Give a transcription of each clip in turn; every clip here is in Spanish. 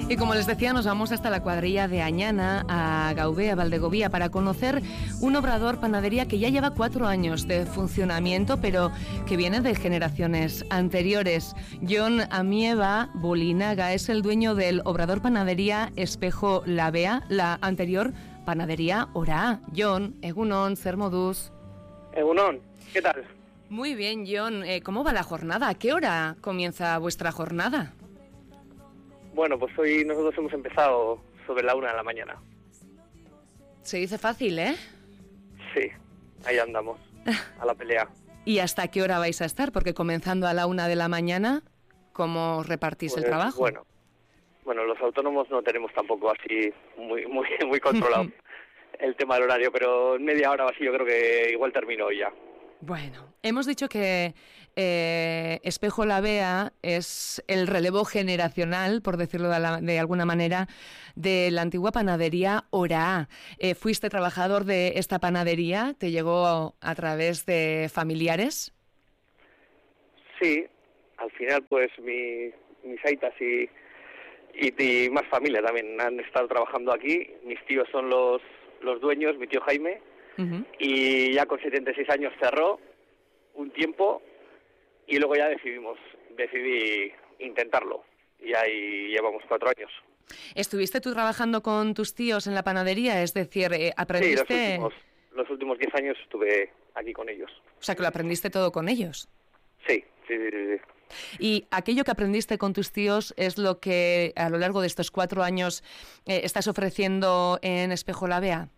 Y como les decía, nos vamos hasta la cuadrilla de Añana, a Gaubé, a Valdegovía, para conocer un obrador panadería que ya lleva 4 años de funcionamiento, pero que viene de generaciones anteriores. Jon Amieva Bolinaga es el dueño del obrador panadería Espejo Labea, la anterior panadería Ora. Jon, egunon, zer moduz. Egunon, ¿qué tal? Muy bien, Jon. ¿Cómo va la jornada? ¿A qué hora comienza vuestra jornada? Bueno, pues hoy nosotros hemos empezado sobre la 1 de la mañana. Se dice fácil, ¿eh? Sí, ahí andamos, a la pelea. ¿Y hasta qué hora vais a estar? Porque comenzando a la 1 de la mañana, ¿cómo repartís el trabajo? Bueno, los autónomos no tenemos tampoco así muy controlado el tema del horario, pero en media hora o así yo creo que igual termino hoy ya. Bueno, hemos dicho que Espejo Labea es el relevo generacional, por decirlo de alguna manera, de la antigua panadería Ora. ¿Fuiste trabajador de esta panadería? ¿Te llegó a través de familiares? Sí, al final pues mis aitas y más familia también han estado trabajando aquí. Mis tíos son los dueños, mi tío Jaime. Y ya con 76 años cerró un tiempo y luego ya decidí intentarlo y ahí llevamos 4 años. ¿Estuviste tú trabajando con tus tíos en la panadería? Es decir, ¿aprendiste...? Sí, los últimos 10 años estuve aquí con ellos. O sea, que lo aprendiste todo con ellos. Sí. ¿Y aquello que aprendiste con tus tíos es lo que a lo largo de estos 4 años estás ofreciendo en Espejo Labea?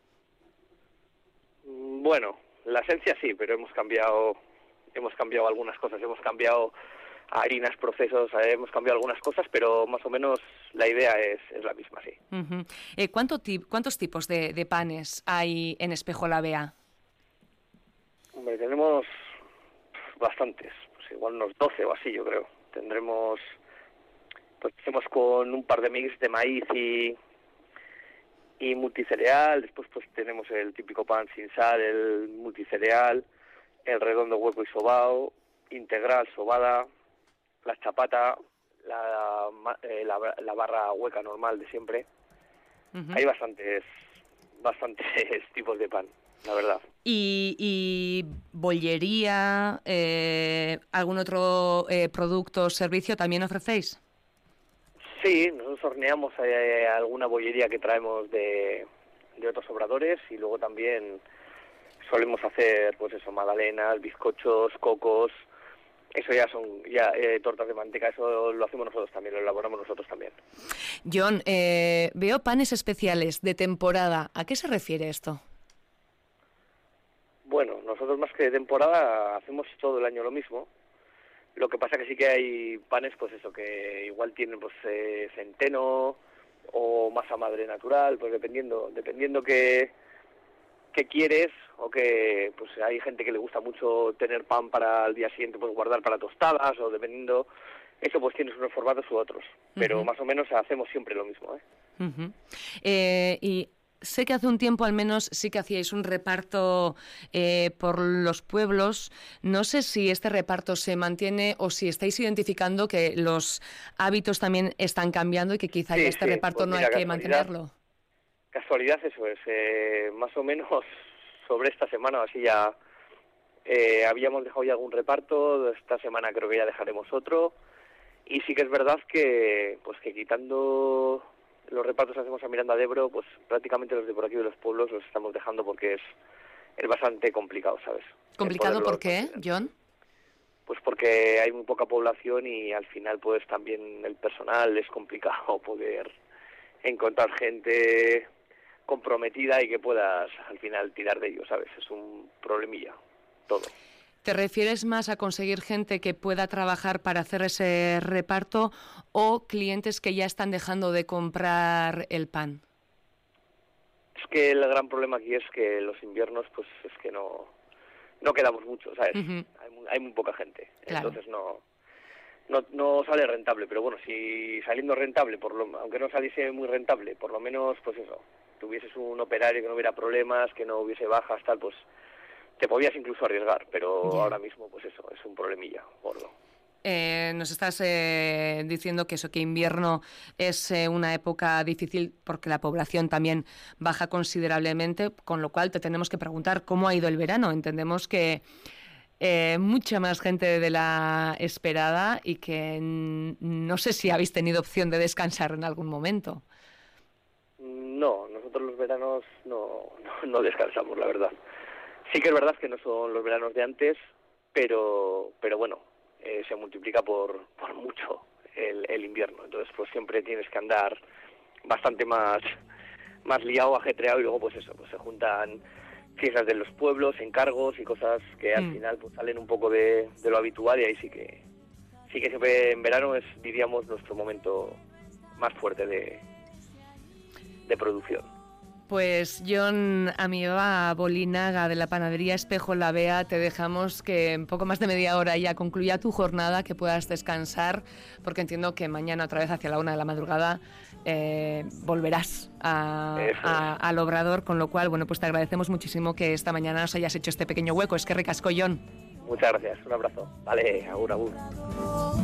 Bueno, la esencia sí, pero hemos cambiado algunas cosas, hemos cambiado harinas, procesos, hemos cambiado algunas cosas, pero más o menos la idea es la misma, sí. Uh-huh. ¿Cuántos tipos de panes hay en Espejo Labea? Hombre, tenemos bastantes, pues igual unos 12 o así yo creo. Tendremos, pues hacemos con un par de mix de maíz y multicereal, después pues tenemos el típico pan sin sal, el multicereal, el redondo, hueco y sobao, integral, sobada, la chapata, la barra hueca normal de siempre. Uh-huh. Hay bastantes tipos de pan, la verdad. ¿Y bollería, algún otro producto o servicio también ofrecéis? Sí, nosotros horneamos alguna bollería que traemos de otros obradores y luego también solemos hacer, pues eso, magdalenas, bizcochos, cocos. Eso ya son tortas de manteca, eso lo hacemos nosotros también, lo elaboramos nosotros también. Jon, veo panes especiales de temporada. ¿A qué se refiere esto? Bueno, nosotros más que de temporada hacemos todo el año lo mismo. Lo que pasa que sí que hay panes, pues eso, que igual tienen pues centeno o masa madre natural, pues dependiendo qué quieres, o que pues hay gente que le gusta mucho tener pan para el día siguiente, pues guardar para tostadas, o dependiendo, eso pues tienes unos formatos u otros, pero más o menos hacemos siempre lo mismo, ¿eh? Uh-huh. Y sé que hace un tiempo al menos sí que hacíais un reparto por los pueblos. No sé si este reparto se mantiene o si estáis identificando que los hábitos también están cambiando y que quizá ya este reparto pues no hay que mantenerlo. Casualidad, eso es. Más o menos sobre esta semana, así ya habíamos dejado ya algún reparto. Esta semana creo que ya dejaremos otro. Y sí que es verdad que quitando los repartos que hacemos a Miranda de Ebro, pues prácticamente los de por aquí de los pueblos los estamos dejando porque es bastante complicado, ¿sabes? ¿Complicado por qué, Jon? Pues porque hay muy poca población y al final pues también el personal es complicado poder encontrar gente comprometida y que puedas al final tirar de ellos, ¿sabes? Es un problemilla todo. ¿Te refieres más a conseguir gente que pueda trabajar para hacer ese reparto o clientes que ya están dejando de comprar el pan? Es que el gran problema aquí es que los inviernos, pues es que no quedamos mucho, ¿sabes? Uh-huh. Hay muy poca gente, claro. Entonces no sale rentable, pero bueno, si saliendo rentable, aunque no saliese muy rentable, por lo menos, pues eso, tuvieses un operario que no hubiera problemas, que no hubiese bajas, tal, pues te podías incluso arriesgar, pero ahora mismo, pues eso, es un problemilla gordo. Nos estás diciendo que que invierno es una época difícil porque la población también baja considerablemente, con lo cual te tenemos que preguntar cómo ha ido el verano. Entendemos que mucha más gente de la esperada y que no sé si habéis tenido opción de descansar en algún momento. No, nosotros los veranos no descansamos, la verdad. Sí que es verdad que no son los veranos de antes, pero bueno, se multiplica por mucho el invierno. Entonces, pues siempre tienes que andar bastante más liado, ajetreado, y luego pues eso, pues se juntan fiestas de los pueblos, encargos y cosas que al final pues salen un poco de lo habitual, y ahí sí que siempre en verano es, diríamos, nuestro momento más fuerte de producción. Pues Jon Amieva Bolinaga, de la panadería Espejo La Bea, te dejamos que en poco más de media hora ya concluya tu jornada, que puedas descansar, porque entiendo que mañana otra vez hacia la 1 de la madrugada volverás al Obrador, con lo cual, bueno, pues te agradecemos muchísimo que esta mañana nos hayas hecho este pequeño hueco. Es que ricasco, Jon. Muchas gracias, un abrazo. Vale, agur, agur.